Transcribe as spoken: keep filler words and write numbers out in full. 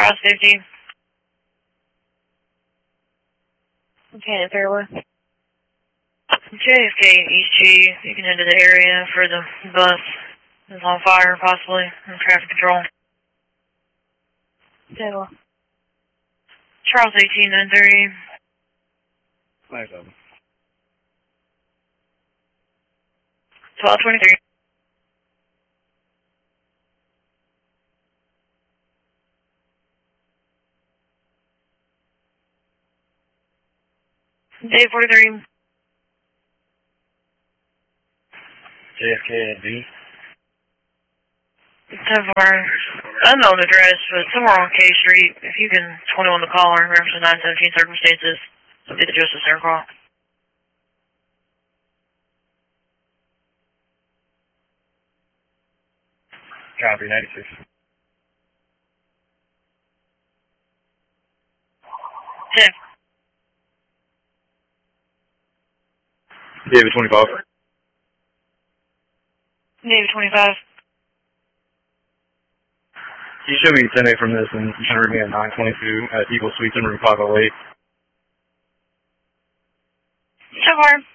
Trial safety. Okay, fairway. J F K East G, you can head to the area for the bus. It's on fire, possibly, in traffic control. Taylor. Charles eighteen nine thirty. Nice of them. twelve twenty-three. Day forty-three. J F K and B. So far, unknown address, but somewhere on K Street. If you can, twenty-one the caller, reference to nine seventeen circumstances, it'll be the Justice Center call. Copy, ninety-six. ten. David twenty-five. David twenty-five. You should be ten eight from this, and you should read me at nine twenty-two at Eagle Suites in room five oh eight. So far.